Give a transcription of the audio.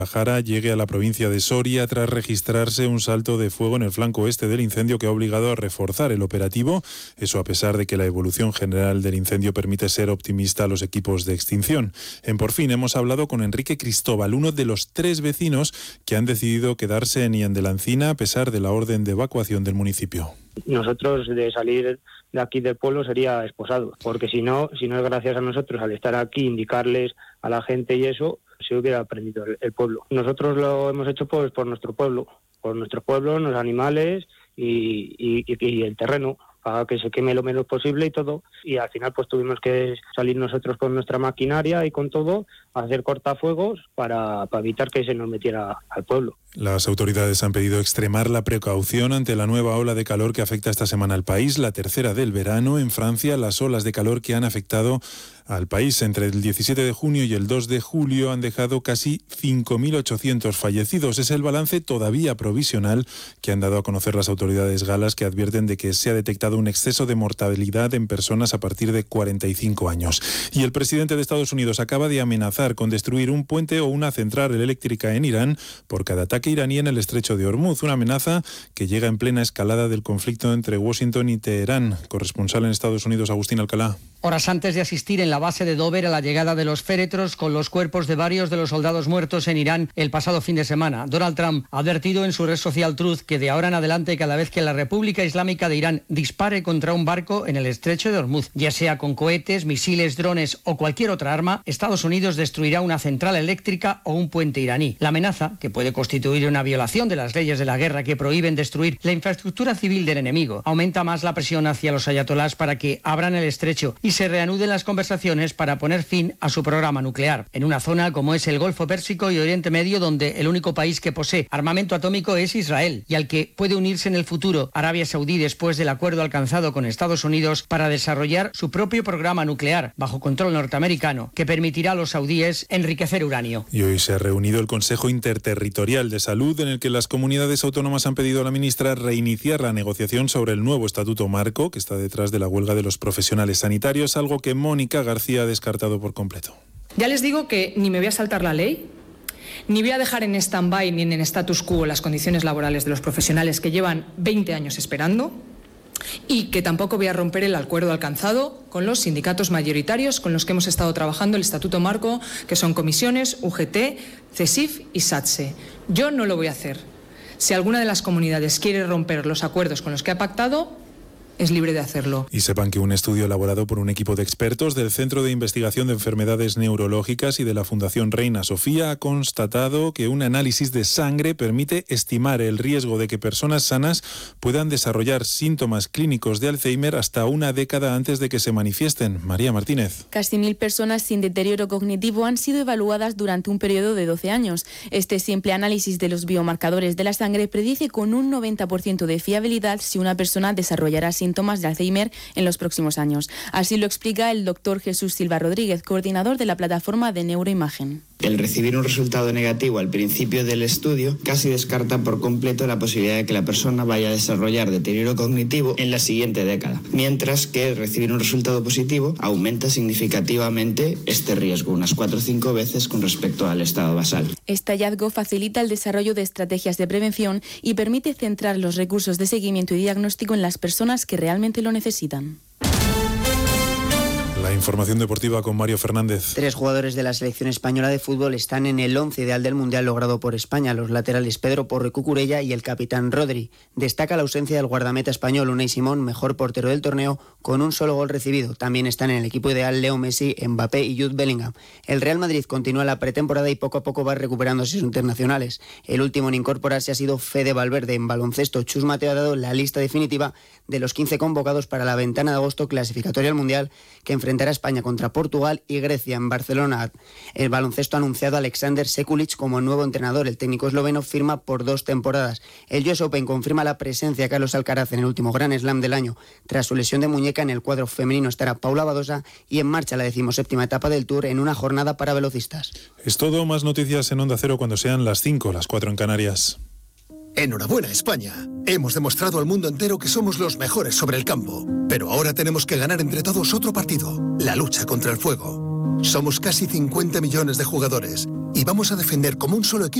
Guadalajara llegue a la provincia de Soria tras registrarse un salto de fuego en el flanco oeste del incendio que ha obligado a reforzar el operativo. Eso a pesar de que la evolución general del incendio permite ser optimista a los equipos de extinción. En Por Fin hemos hablado con Enrique Cristóbal, uno de los 3 vecinos que han decidido quedarse en Ian de la Encina a pesar de la orden de evacuación del municipio. Nosotros de salir de aquí del pueblo sería esposado, porque si no es gracias a nosotros al estar aquí, indicarles a la gente y eso, se hubiera aprendido el pueblo. Nosotros lo hemos hecho pues por nuestro pueblo, los animales y el terreno, para que se queme lo menos posible y todo. Y al final pues tuvimos que salir nosotros con nuestra maquinaria y con todo, a hacer cortafuegos para evitar que se nos metiera al pueblo. Las autoridades han pedido extremar la precaución ante la nueva ola de calor que afecta esta semana al país, la tercera del verano. En Francia, las olas de calor que han afectado al país entre el 17 de junio y el 2 de julio han dejado casi 5.800 fallecidos. Es el balance todavía provisional que han dado a conocer las autoridades galas, que advierten de que se ha detectado un exceso de mortalidad en personas a partir de 45 años. Y el presidente de Estados Unidos acaba de amenazar con destruir un puente o una central eléctrica en Irán por cada ataque iraní en el estrecho de Hormuz, una amenaza que llega en plena escalada del conflicto entre Washington y Teherán. Corresponsal en Estados Unidos, Agustín Alcalá. Horas antes de asistir en la base de Dover a la llegada de los féretros con los cuerpos de varios de los soldados muertos en Irán el pasado fin de semana, Donald Trump ha advertido en su red social Truth que de ahora en adelante, cada vez que la República Islámica de Irán dispare contra un barco en el estrecho de Hormuz, ya sea con cohetes, misiles, drones o cualquier otra arma, Estados Unidos destruirá una central eléctrica o un puente iraní. La amenaza, que puede constituir una violación de las leyes de la guerra que prohíben destruir la infraestructura civil del enemigo, aumenta más la presión hacia los ayatolás para que abran el estrecho y se reanuden las conversaciones para poner fin a su programa nuclear, en una zona como es el Golfo Pérsico y Oriente Medio, donde el único país que posee armamento atómico es Israel, y al que puede unirse en el futuro Arabia Saudí después del acuerdo alcanzado con Estados Unidos para desarrollar su propio programa nuclear bajo control norteamericano, que permitirá a los saudíes enriquecer uranio. Y hoy se ha reunido el Consejo Interterritorial de Salud, en el que las comunidades autónomas han pedido a la ministra reiniciar la negociación sobre el nuevo estatuto marco que está detrás de la huelga de los profesionales sanitarios, algo que Mónica García ha descartado por completo. Ya les digo que ni me voy a saltar la ley, ni voy a dejar en stand-by ni en status quo las condiciones laborales de los profesionales que llevan 20 años esperando, y que tampoco voy a romper el acuerdo alcanzado con los sindicatos mayoritarios con los que hemos estado trabajando el Estatuto Marco, que son comisiones, UGT, CESIF y SATSE. Yo no lo voy a hacer. Si alguna de las comunidades quiere romper los acuerdos con los que ha pactado, es libre de hacerlo. Y sepan que un estudio elaborado por un equipo de expertos del Centro de Investigación de Enfermedades Neurológicas y de la Fundación Reina Sofía ha constatado que un análisis de sangre permite estimar el riesgo de que personas sanas puedan desarrollar síntomas clínicos de Alzheimer hasta una década antes de que se manifiesten. María Martínez. Casi 1.000 personas sin deterioro cognitivo han sido evaluadas durante un periodo de 12 años. Este simple análisis de los biomarcadores de la sangre predice con un 90% de fiabilidad si una persona desarrollará síntomas de Alzheimer en los próximos años. Así lo explica el doctor Jesús Silva Rodríguez, coordinador de la plataforma de neuroimagen. El recibir un resultado negativo al principio del estudio casi descarta por completo la posibilidad de que la persona vaya a desarrollar deterioro cognitivo en la siguiente década, mientras que recibir un resultado positivo aumenta significativamente este riesgo, unas 4 o 5 veces con respecto al estado basal. Este hallazgo facilita el desarrollo de estrategias de prevención y permite centrar los recursos de seguimiento y diagnóstico en las personas que realmente lo necesitan. La información deportiva con Mario Fernández. 3 jugadores de la selección española de fútbol están en el 11 ideal del Mundial logrado por España, los laterales Pedro Porro y Cucurella y el capitán Rodri. Destaca la ausencia del guardameta español Unai Simón, mejor portero del torneo, con un solo gol recibido. También están en el equipo ideal Leo Messi, Mbappé y Jude Bellingham. El Real Madrid continúa la pretemporada y poco a poco va recuperándose sus internacionales. El último en incorporarse ha sido Fede Valverde. En baloncesto, Chus Mateo ha dado la lista definitiva de los 15 convocados para la ventana de agosto clasificatoria al Mundial, que enfrentará a España contra Portugal y Grecia en Barcelona. El baloncesto ha anunciado a Alexander Sekulic como nuevo entrenador. El técnico esloveno firma por 2 temporadas. El US Open confirma la presencia de Carlos Alcaraz en el último Grand Slam del año. Tras su lesión de muñeca, en el cuadro femenino estará Paula Badosa y en marcha la 17ª etapa del Tour en una jornada para velocistas. Es todo, más noticias en Onda Cero cuando sean las 5, las 4 en Canarias. Enhorabuena, España. Hemos demostrado al mundo entero que somos los mejores sobre el campo. Pero ahora tenemos que ganar entre todos otro partido, la lucha contra el fuego. Somos casi 50 millones de jugadores y vamos a defender como un solo equipo